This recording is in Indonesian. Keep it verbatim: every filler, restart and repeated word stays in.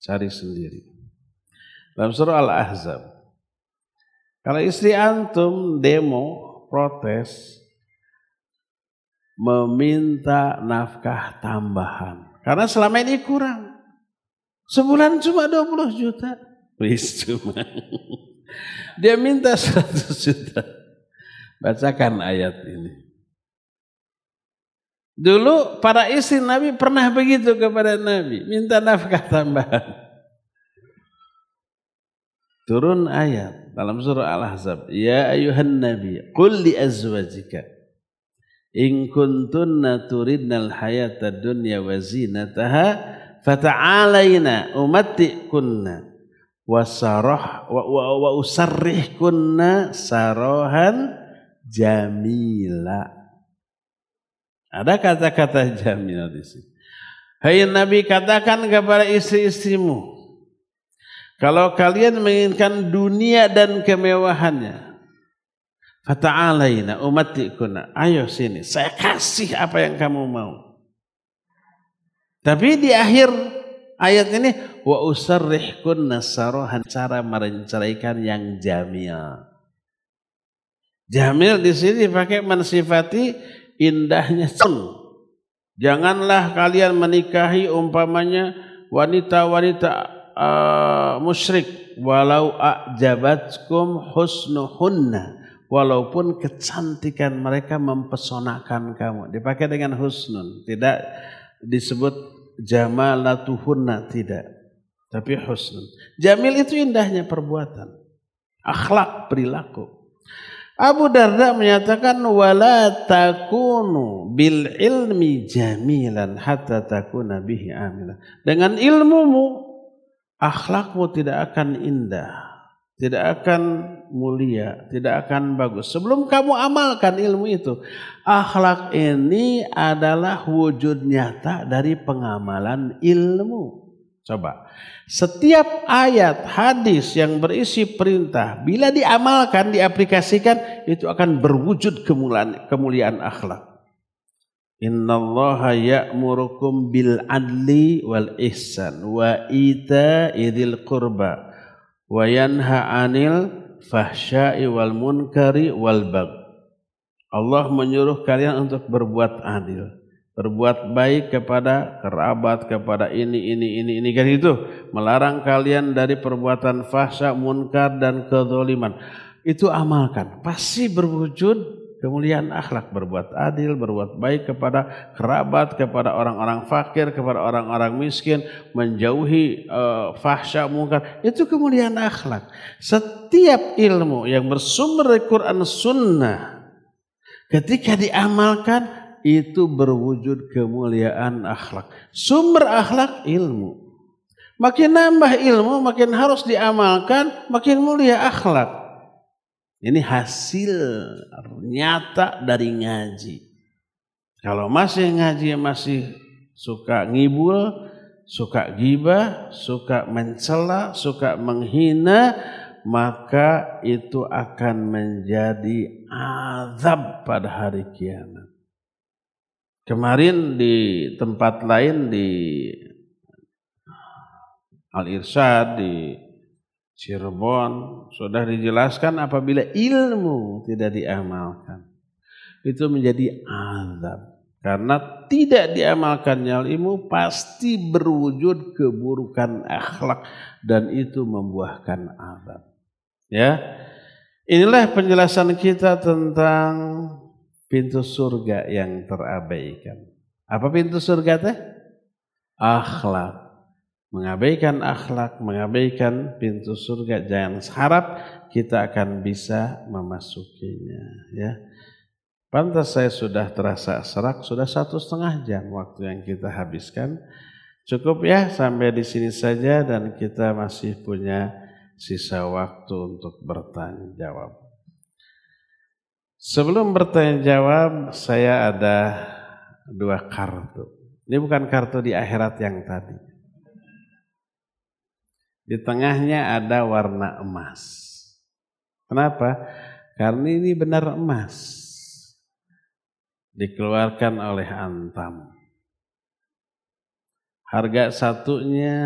Cari sendiri. Dalam surah Al-Ahzab. Kalau istri antum demo, protes, meminta nafkah tambahan. Karena selama ini kurang. Sebulan cuma dua puluh juta. Wis cuma. Dia minta seratus juta. Bacakan ayat ini. Dulu para istri Nabi pernah begitu kepada Nabi. Minta nafkah tambahan. Turun ayat dalam surah Al-Ahzab. Ya ayuhan Nabi. Qul li azwajika. In kuntunna turidnal hayata dunya wa zinataha. Fata'alayna umatti'kunna. Wa sarah wa, wa, wa usarrihkunna sarahan jamila. Ada kata-kata jamil di sini. Hai Nabi, katakan kepada istri-istrimu, kalau kalian menginginkan dunia dan kemewahannya, fata'alaina umatti'kunna, ayo sini, saya kasih apa yang kamu mau. Tapi di akhir ayat ini, wa usarrihkunna sarahan, cara menceraikan yang jamil. Jamil di sini dipakai mensifati indahnya sun. Janganlah kalian menikahi umpamanya wanita-wanita uh, musyrik walau a'jabatkum husnuhunna, walaupun kecantikan mereka mempesonakan kamu. Dipakai dengan husnun, tidak disebut jamalatuhunna, tidak, tapi husnun. Jamil itu indahnya perbuatan, akhlak, perilaku. Abu Darda menyatakan wala takunu bil ilmi jamilan hatta takuna bihi amilan. Dengan ilmumu, akhlakmu tidak akan indah, tidak akan mulia, tidak akan bagus sebelum kamu amalkan ilmu itu. Akhlak ini adalah wujud nyata dari pengamalan ilmu. Coba, setiap ayat hadis yang berisi perintah, bila diamalkan, diaplikasikan, itu akan berwujud kemuliaan, kemuliaan akhlak. Innallaha ya'murukum bil adli wal ihsan wa ita'i dzil qurba wa yanha 'anil fahsya'i wal munkari wal bagh. Allah menyuruh kalian untuk berbuat adil, berbuat baik kepada kerabat, kepada ini, ini, ini, ini, kan itu. Melarang kalian dari perbuatan fahsya, munkar, dan kezaliman. Itu amalkan. Pasti berwujud kemuliaan akhlak. Berbuat adil, berbuat baik kepada kerabat, kepada orang-orang fakir, kepada orang-orang miskin. Menjauhi uh, fahsya, munkar. Itu kemuliaan akhlak. Setiap ilmu yang bersumber dari Quran Sunnah, ketika diamalkan, itu berwujud kemuliaan akhlak. Sumber akhlak ilmu. Makin nambah ilmu, makin harus diamalkan, makin mulia akhlak. Ini hasil nyata dari ngaji. Kalau masih ngaji masih suka ngibul, suka gibah, suka mencela, suka menghina, maka itu akan menjadi azab pada hari kiamat. Kemarin di tempat lain di Al-Irsyad di Cirebon sudah dijelaskan apabila ilmu tidak diamalkan itu menjadi azab. Karena tidak diamalkannya ilmu pasti berwujud keburukan akhlak dan itu membuahkan azab. Ya. Inilah penjelasan kita tentang pintu surga yang terabaikan. Apa pintu surga teh? Akhlak. Mengabaikan akhlak, mengabaikan pintu surga. Jangan harap kita akan bisa memasukinya. Ya, pantas saya sudah terasa serak, sudah satu setengah jam waktu yang kita habiskan. Cukup ya sampai di sini saja dan kita masih punya sisa waktu untuk bertanya jawab. Sebelum bertanya jawab, saya ada dua kartu. Ini bukan kartu di akhirat yang tadi. Di tengahnya ada warna emas. Kenapa? Karena ini benar emas. Dikeluarkan oleh Antam. Harga satunya